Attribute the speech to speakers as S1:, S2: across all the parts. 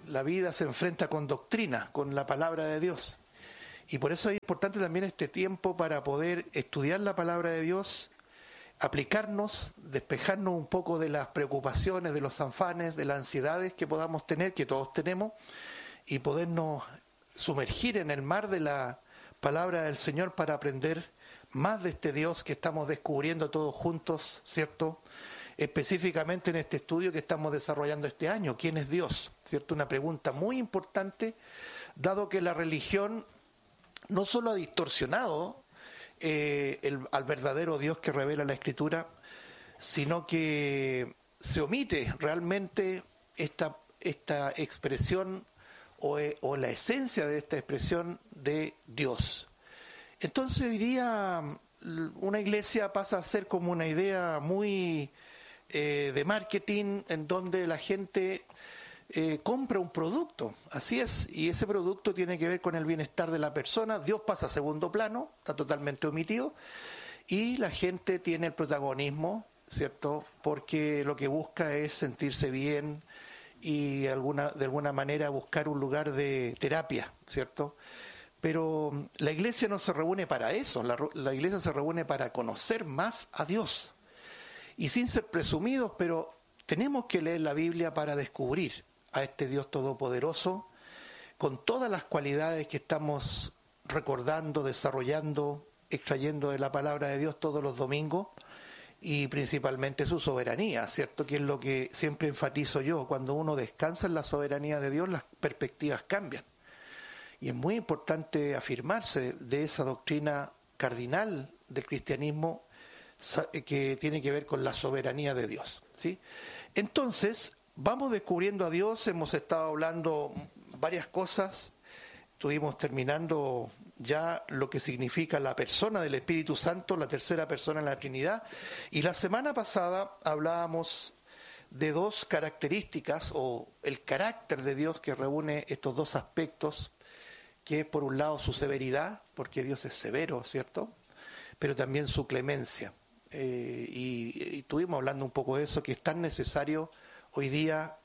S1: la vida se enfrenta con doctrina, con la palabra de Dios. Y por eso es importante también este tiempo para poder estudiar la palabra de Dios, aplicarnos, despejarnos un poco de las preocupaciones, de los afanes, de las ansiedades que podamos tener, que todos tenemos, y podernos sumergir en el mar de la palabra del Señor para aprender más de este Dios que estamos descubriendo todos juntos, ¿cierto? Específicamente en este estudio que estamos desarrollando este año, ¿quién es Dios? ¿Cierto? Una pregunta muy importante, dado que la religión no solo ha distorsionado al verdadero Dios que revela la Escritura, sino que se omite realmente esta expresión o la esencia de esta expresión de Dios. Entonces hoy día una iglesia pasa a ser como una idea muy de marketing, en donde la gente compra un producto, así es, y ese producto tiene que ver con el bienestar de la persona. Dios pasa a segundo plano, está totalmente omitido, y la gente tiene el protagonismo, ¿cierto? Porque lo que busca es sentirse bien y de alguna manera buscar un lugar de terapia, ¿cierto? Pero la iglesia no se reúne para eso, la iglesia se reúne para conocer más a Dios. Y sin ser presumidos, pero tenemos que leer la Biblia para descubrir a este Dios todopoderoso, con todas las cualidades que estamos recordando, desarrollando, extrayendo de la palabra de Dios todos los domingos, y principalmente su soberanía, ¿cierto? Que es lo que siempre enfatizo yo. Cuando uno descansa en la soberanía de Dios, las perspectivas cambian. Y es muy importante afirmarse de esa doctrina cardinal del cristianismo que tiene que ver con la soberanía de Dios, ¿sí? Entonces, vamos descubriendo a Dios, hemos estado hablando varias cosas, estuvimos terminando ya lo que significa la persona del Espíritu Santo, la tercera persona en la Trinidad, y la semana pasada hablábamos de dos características, o el carácter de Dios que reúne estos dos aspectos, que es por un lado su severidad, porque Dios es severo, ¿cierto? Pero también su clemencia. Y estuvimos hablando un poco de eso, que es tan necesario hoy día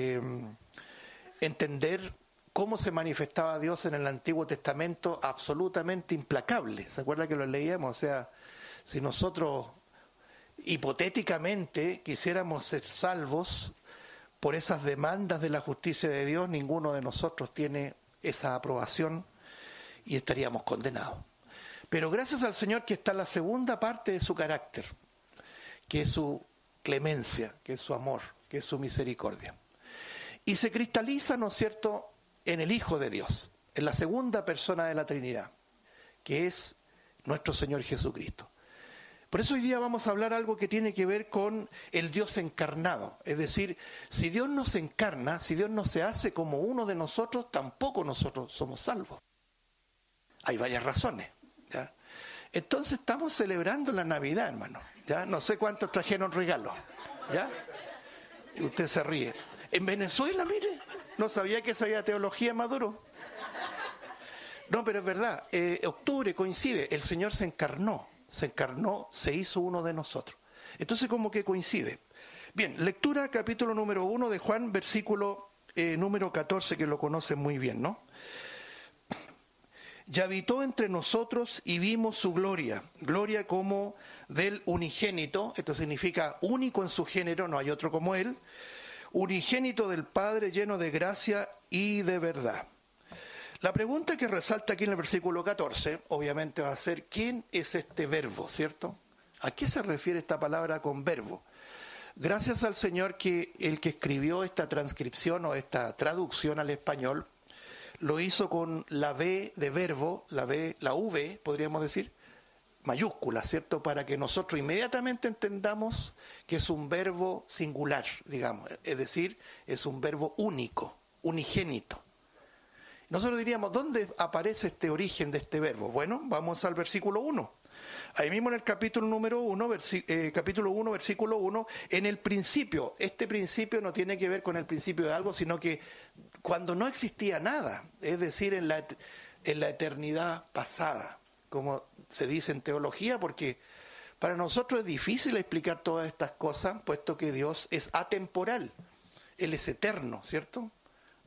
S1: entender cómo se manifestaba Dios en el Antiguo Testamento, absolutamente implacable. ¿Se acuerda que lo leíamos? O sea, si nosotros hipotéticamente quisiéramos ser salvos por esas demandas de la justicia de Dios, ninguno de nosotros tiene esa aprobación y estaríamos condenados. Pero gracias al Señor que está la segunda parte de su carácter, que es su clemencia, que es su amor, que es su misericordia. Y se cristaliza, ¿no es cierto?, en el Hijo de Dios, en la segunda persona de la Trinidad, que es nuestro Señor Jesucristo. Por eso hoy día vamos a hablar algo que tiene que ver con el Dios encarnado. Es decir, si Dios no se encarna, si Dios no se hace como uno de nosotros, tampoco nosotros somos salvos. Hay varias razones, ¿ya? Entonces estamos celebrando la Navidad, hermano, ¿ya? No sé cuántos trajeron regalos, ¿ya? Y usted se ríe. En Venezuela, mire, no sabía que sabía teología Maduro. No, pero es verdad, octubre coincide, el Señor se encarnó, se hizo uno de nosotros. Entonces como que coincide. Bien, lectura capítulo número 1 de Juan, versículo número 14, que lo conocen muy bien, ¿no? Y habitó entre nosotros y vimos su gloria, gloria como del unigénito, esto significa único en su género, no hay otro como él, unigénito del Padre, lleno de gracia y de verdad. La pregunta que resalta aquí en el versículo 14, obviamente va a ser, ¿quién es este verbo, cierto? ¿A qué se refiere esta palabra con verbo? Gracias al Señor que el que escribió esta transcripción o esta traducción al español, lo hizo con la V de verbo, la V, podríamos decir, mayúscula, ¿cierto? Para que nosotros inmediatamente entendamos que es un verbo singular, digamos, es decir, es un verbo único, unigénito. Nosotros diríamos, ¿dónde aparece este origen de este verbo? Bueno, vamos al versículo 1. Ahí mismo en el capítulo número 1, capítulo 1, versículo 1, en el principio, este principio no tiene que ver con el principio de algo, sino que cuando no existía nada, es decir, en la eternidad pasada, como se dice en teología, porque para nosotros es difícil explicar todas estas cosas, puesto que Dios es atemporal, Él es eterno, ¿cierto?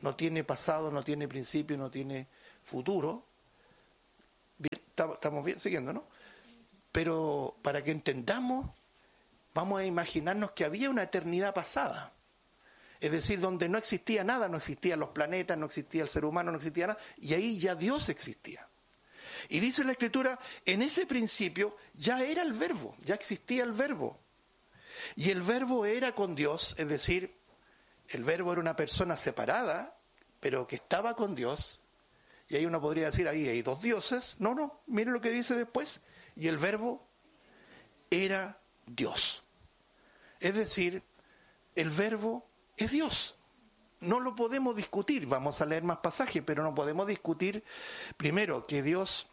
S1: no tiene pasado, no tiene principio, no tiene futuro. Bien, estamos bien siguiendo, ¿no? Pero para que entendamos, vamos a imaginarnos que había una eternidad pasada. Es decir, donde no existía nada, no existían los planetas, no existía el ser humano, no existía nada, y ahí ya Dios existía. Y dice la Escritura, en ese principio ya era el Verbo, ya existía el Verbo. Y el Verbo era con Dios, es decir, el Verbo era una persona separada, pero que estaba con Dios. Y ahí uno podría decir, ahí hay dos dioses. No, mire lo que dice después. Y el Verbo era Dios. Es decir, el Verbo es Dios. No lo podemos discutir. Vamos a leer más pasajes, pero no podemos discutir, primero, que Dios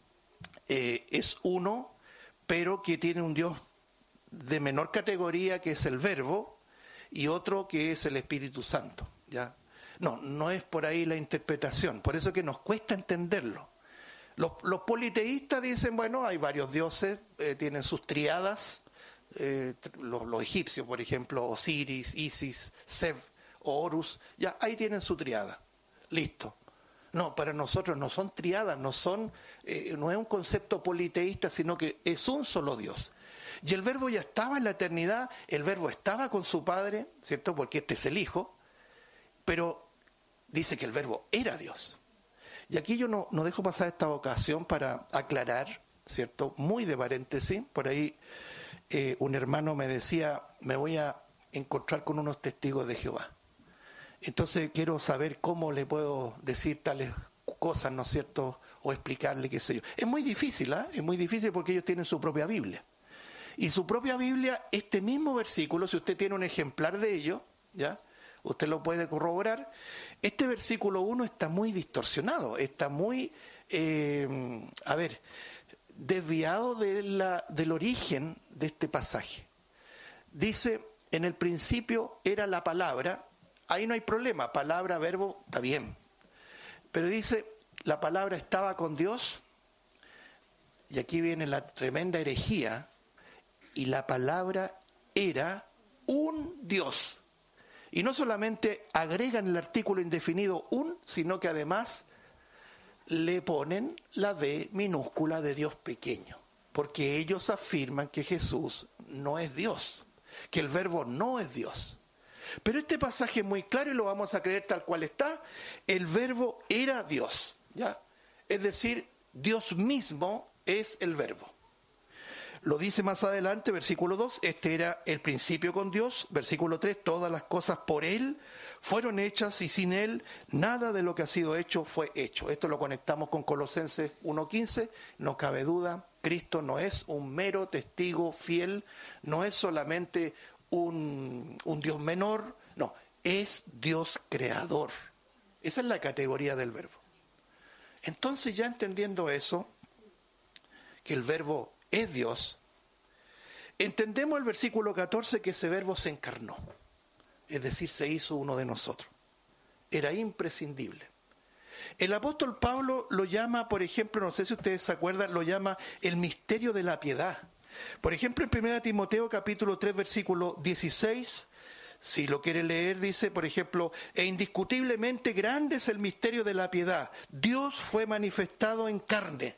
S1: es uno, pero que tiene un Dios de menor categoría, que es el Verbo, y otro que es el Espíritu Santo. ¿Ya? No es por ahí la interpretación. Por eso que nos cuesta entenderlo. Los politeístas dicen, bueno, hay varios dioses, tienen sus triadas. Los egipcios, por ejemplo, Osiris, Isis, Seb o Horus, ya ahí tienen su triada, listo. No, para nosotros no son triadas, no es un concepto politeísta, sino que es un solo Dios. Y el Verbo ya estaba en la eternidad, el Verbo estaba con su Padre, ¿cierto? Porque este es el Hijo, pero dice que el Verbo era Dios. Y aquí yo no dejo pasar esta ocasión para aclarar, ¿cierto? Muy de paréntesis, por ahí un hermano me decía, me voy a encontrar con unos testigos de Jehová. Entonces quiero saber cómo le puedo decir tales cosas, ¿no es cierto? O explicarle, qué sé yo. Es muy difícil, Es muy difícil porque ellos tienen su propia Biblia. Y su propia Biblia, este mismo versículo, si usted tiene un ejemplar de ello, ¿ya? Usted lo puede corroborar. Este versículo 1 está muy distorsionado, está muy, desviado del origen de este pasaje. Dice, en el principio era la palabra, ahí no hay problema, palabra, verbo, está bien. Pero dice, la palabra estaba con Dios, y aquí viene la tremenda herejía, y la palabra era un Dios. Y no solamente agregan el artículo indefinido un, sino que además le ponen la D minúscula de Dios pequeño, porque ellos afirman que Jesús no es Dios, que el Verbo no es Dios. Pero este pasaje es muy claro y lo vamos a creer tal cual está. El Verbo era Dios, ¿ya? Es decir, Dios mismo es el Verbo. Lo dice más adelante, versículo 2, este era el principio con Dios. Versículo 3, todas las cosas por Él fueron hechas y sin Él nada de lo que ha sido hecho fue hecho. Esto lo conectamos con Colosenses 1:15, no cabe duda, Cristo no es un mero testigo fiel, no es solamente un Dios menor, no, es Dios creador. Esa es la categoría del Verbo. Entonces, ya entendiendo eso, que el Verbo es Dios, entendemos el versículo 14 que ese Verbo se encarnó, es decir, se hizo uno de nosotros. Era imprescindible. El apóstol Pablo lo llama, por ejemplo, no sé si ustedes se acuerdan, lo llama el misterio de la piedad. Por ejemplo, en 1 Timoteo capítulo 3, versículo 16, si lo quiere leer, dice, por ejemplo, e indiscutiblemente grande es el misterio de la piedad. Dios fue manifestado en carne,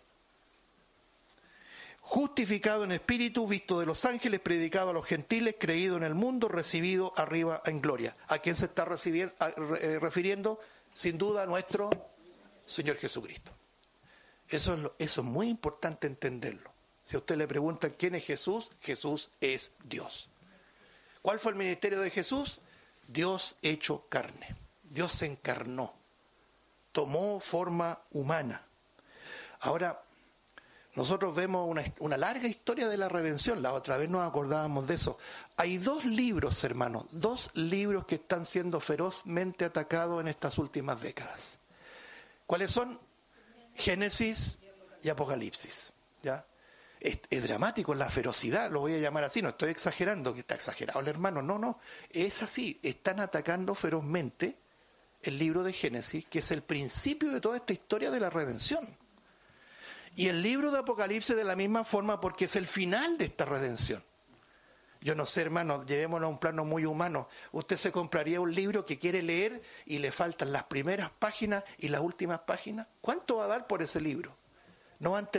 S1: justificado en espíritu, visto de los ángeles, predicado a los gentiles, creído en el mundo, recibido arriba en gloria. ¿A quién se está refiriendo? Sin duda a nuestro Señor Jesucristo. Eso es muy importante entenderlo. Si a usted le preguntan quién es Jesús, Jesús es Dios. ¿Cuál fue el ministerio de Jesús? Dios hecho carne. Dios se encarnó, tomó forma humana. Ahora, nosotros vemos una larga historia de la redención. La otra vez nos acordábamos de eso. Hay 2 libros, hermanos, 2 libros que están siendo ferozmente atacados en estas últimas décadas. ¿Cuáles son? Génesis y Apocalipsis. ¿Ya? Es dramático la ferocidad, lo voy a llamar así, no estoy exagerando, que está exagerado el hermano, no, es así. Están atacando ferozmente el libro de Génesis, que es el principio de toda esta historia de la redención. Y el libro de Apocalipsis de la misma forma, porque es el final de esta redención. Yo no sé, hermano, llevémonos a un plano muy humano. ¿Usted se compraría un libro que quiere leer y le faltan las primeras páginas y las últimas páginas? ¿Cuánto va a dar por ese libro? No va a